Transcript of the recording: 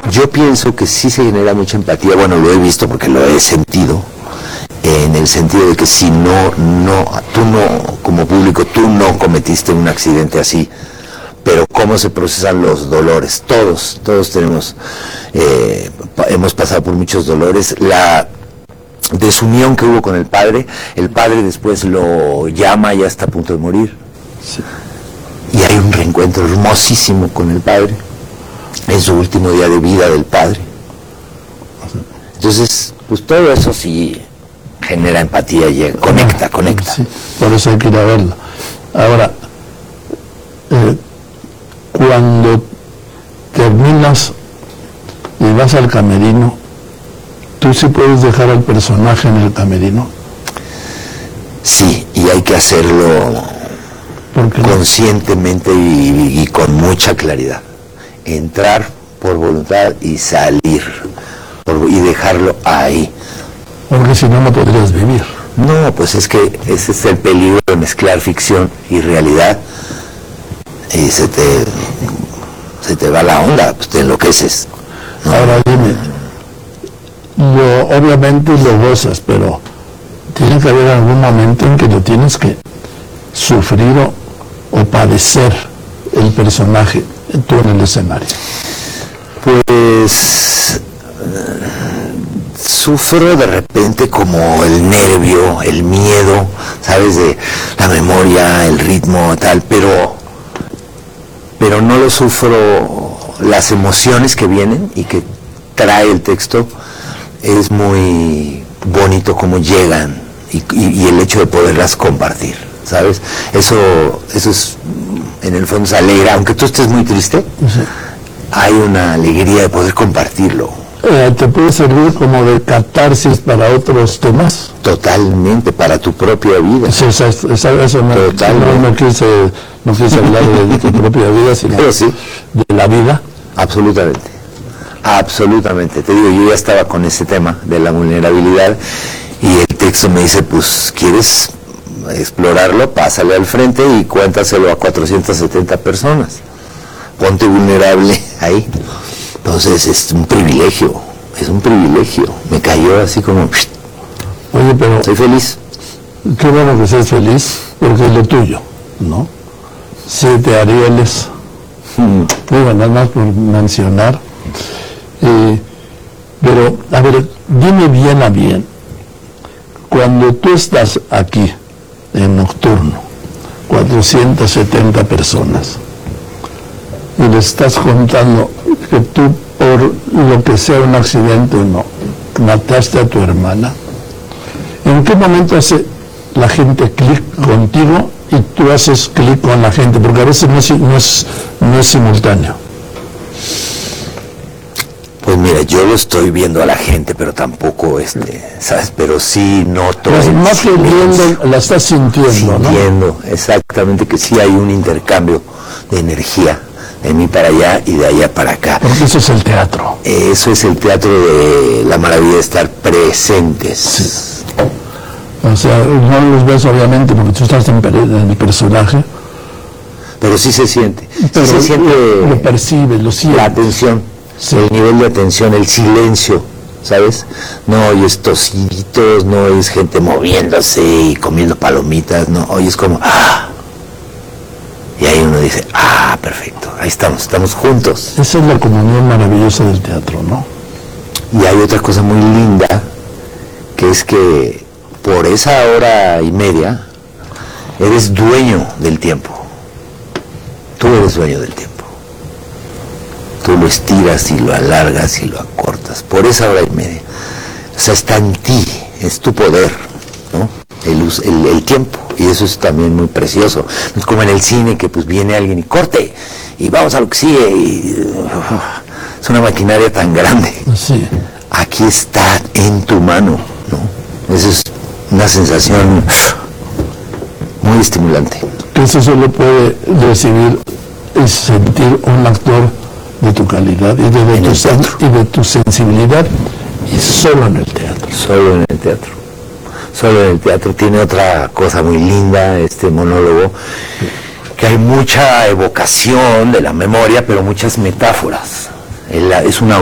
Yo pienso que sí se genera mucha empatía, bueno, lo he visto porque lo he sentido, en el sentido de que si tú no, como público, tú no cometiste un accidente así, pero cómo se procesan los dolores, todos tenemos, hemos pasado por muchos dolores, la desunión que hubo con el padre después lo llama, ya está a punto de morir, sí. Y hay un reencuentro hermosísimo con el padre, en su último día de vida del padre. Entonces, pues todo eso sí genera empatía y conecta. Sí, por eso hay que ir a verlo. Ahora, cuando terminas y vas al camerino, ¿tú sí puedes dejar al personaje en el camerino? Sí, y hay que hacerlo conscientemente y con mucha claridad. Entrar por voluntad y salir y dejarlo ahí. Porque si no, no podrías vivir. No, pues es que ese es el peligro de mezclar ficción y realidad. Y se te va la onda, pues te enloqueces, ¿no? Ahora dime, obviamente lo gozas, pero tiene que haber algún momento en que lo tienes que sufrir o padecer el personaje tú en el escenario. Pues sufro de repente como el nervio, el miedo, ¿sabes? De la memoria, el ritmo, tal, pero no lo sufro. Las emociones que vienen y que trae el texto, es muy bonito como llegan y el hecho de poderlas compartir, ¿sabes? Eso es, en el fondo se alegra, aunque tú estés muy triste, sí. Hay una alegría de poder compartirlo. ¿Te puede servir como de catarsis para otros temas? Totalmente, para tu propia vida. Sí, eso no quise hablar de tu propia vida, sino sí. De la vida. Absolutamente. Te digo, yo ya estaba con ese tema de la vulnerabilidad y el texto me dice, pues, ¿quieres explorarlo? Pásale al frente y cuéntaselo a 470 personas. Ponte vulnerable ahí. Entonces es un privilegio. Me cayó así como... Oye, pero... Soy feliz. Qué bueno que seas feliz, porque es lo tuyo, ¿no? 7 Arieles. Digo, nada más por mencionar. Pero, a ver, dime bien a bien. Cuando tú estás aquí, en Nocturno, 470 personas, y le estás contando que tú, por lo que sea un accidente o no, mataste a tu hermana, ¿en qué momento hace la gente clic contigo y tú haces clic con la gente? Porque a veces no es simultáneo. Pues mira, yo lo estoy viendo a la gente, pero tampoco, ¿sabes? Pero sí noto... Pues más que viendo, la estás sintiendo, ¿no? Sintiendo, exactamente, que sí hay un intercambio de energía, de mí para allá y de allá para acá. Porque eso es el teatro. Eso es el teatro de la maravilla de estar presentes. Sí. O sea, no los ves obviamente porque tú estás en el personaje. Pero sí se siente. Pero sí se siente. Lo percibes, lo sientes. La atención, sí. El nivel de atención, el silencio, ¿sabes? No oyes tositos, no oyes gente moviéndose y comiendo palomitas, no, oyes como... ¡ah! Y ahí uno dice, perfecto, ahí estamos juntos. Esa es la comunión maravillosa del teatro, ¿no? Y hay otra cosa muy linda, que es que por esa hora y media, eres dueño del tiempo. Tú eres dueño del tiempo. Tú lo estiras y lo alargas y lo acortas, por esa hora y media. O sea, está en ti, es tu poder, ¿no? El tiempo, y eso es también muy precioso. No es como en el cine que pues viene alguien y corte y vamos a lo que sigue y es una maquinaria tan grande. Sí. Aquí está en tu mano, ¿no? Eso es una sensación muy estimulante. Eso solo puede recibir y sentir un actor de tu calidad y de tu sensibilidad, y solo en el teatro. Solo en el teatro. Solo en el teatro. Tiene otra cosa muy linda este monólogo, que hay mucha evocación de la memoria, pero muchas metáforas. Es una